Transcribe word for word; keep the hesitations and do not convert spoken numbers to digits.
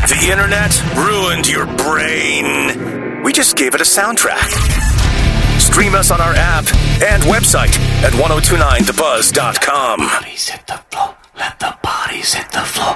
The internet ruined your brain. We just gave it a soundtrack. Stream us on our app and website at ten twenty-nine the buzz dot com. Bodies hit the floor. Let the bodies hit the floor.